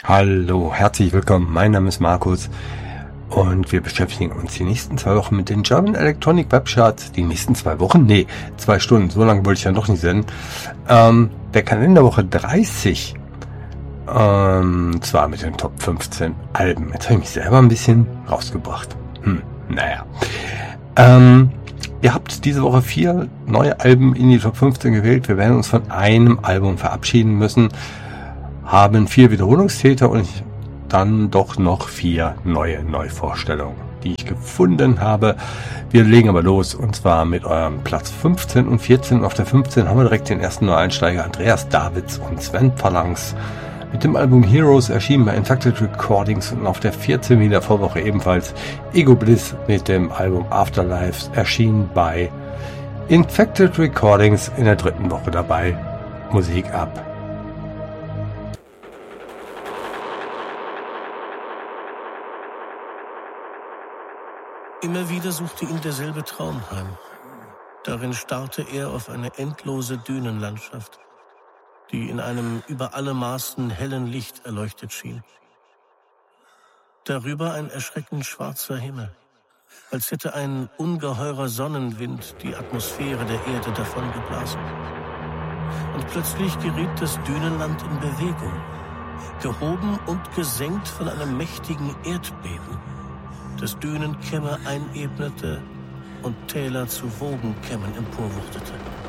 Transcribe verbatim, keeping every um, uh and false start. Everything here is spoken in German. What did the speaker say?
Hallo, herzlich willkommen. Mein Name ist Markus und wir beschäftigen uns die nächsten zwei Wochen mit den German Electronic Web Charts. Die nächsten zwei Wochen? Nee, zwei Stunden. So lange wollte ich ja noch nicht senden. Ähm, der Kalenderwoche dreißig. Ähm, zwar mit den Top fünfzehn Alben. Jetzt habe ich mich selber ein bisschen rausgebracht. Hm, naja. Ähm, ihr habt diese Woche vier neue Alben in die Top fünfzehn gewählt. Wir werden uns von einem Album verabschieden müssen. Haben vier Wiederholungstäter und dann doch noch vier neue Neuvorstellungen, die ich gefunden habe. Wir legen aber los und zwar mit eurem Platz fünfzehn und vierzehn. Auf der fünfzehn haben wir direkt den ersten Neueinsteiger Andreas Davids und Sven Phalanx mit dem Album Heroes, erschienen bei Infected Recordings, und auf der vierzehn wie in der Vorwoche ebenfalls Ego Bliss mit dem Album Afterlife, erschienen bei Infected Recordings, in der dritten Woche dabei. Musik ab. Immer wieder suchte ihn derselbe Traum heim. Darin starrte er auf eine endlose Dünenlandschaft, die in einem über alle Maßen hellen Licht erleuchtet schien. Darüber ein erschreckend schwarzer Himmel, als hätte ein ungeheurer Sonnenwind die Atmosphäre der Erde davongeblasen. Und plötzlich geriet das Dünenland in Bewegung, gehoben und gesenkt von einem mächtigen Erdbeben, das Dünenkämme einebnete und Täler zu Wogenkämmen emporwuchtete.